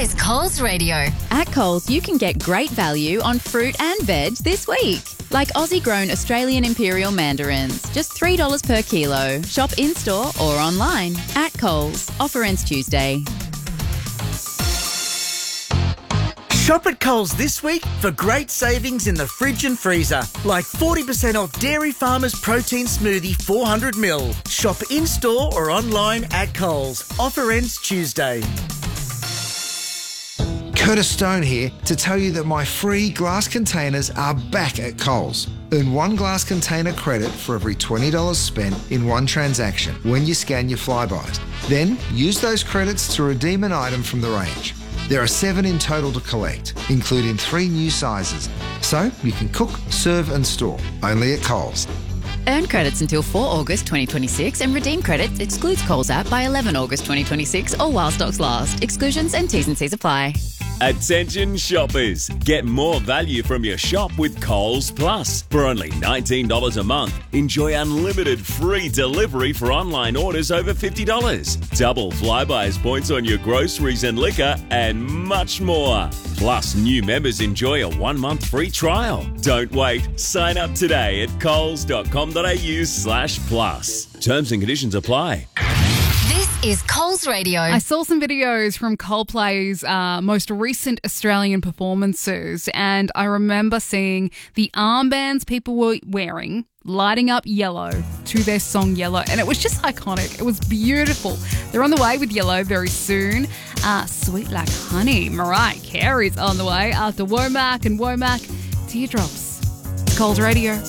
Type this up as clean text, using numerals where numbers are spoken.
is Coles Radio. At Coles, you can get great value on fruit and veg this week. Like Aussie-grown Australian Imperial mandarins, just $3 per kilo. Shop in-store or online. At Coles. Offer ends Tuesday. Shop at Coles this week for great savings in the fridge and freezer. Like 40% off Dairy Farmers Protein Smoothie 400ml. Shop in-store or online at Coles. Offer ends Tuesday. Curtis Stone here to tell you that my free glass containers are back at Coles. Earn one glass container credit for every $20 spent in one transaction when you scan your Flybys. Then use those credits to redeem an item from the range. There are 7 in total to collect, including 3 new sizes. So you can cook, serve and store, only at Coles. Earn credits until 4 August 2026 and redeem credits excludes Coles app by 11 August 2026 or while stocks last. Exclusions and T's and C's apply. Attention shoppers, get more value from your shop with Coles Plus. For only $19 a month, enjoy unlimited free delivery for online orders over $50. Double Flybuys points on your groceries and liquor and much more. Plus, new members enjoy a 1-month free trial. Don't wait, sign up today at coles.com.au/plus. Terms and conditions apply. This is Coles Radio. I saw some videos from Coldplay's most recent Australian performances, and I remember seeing the armbands people were wearing lighting up Yellow to their song Yellow, and it was just iconic. It was beautiful. They're on the way with Yellow very soon. Sweet Like Honey, Mariah Carey's on the way after Womack and Womack, Teardrops. It's Coles Radio.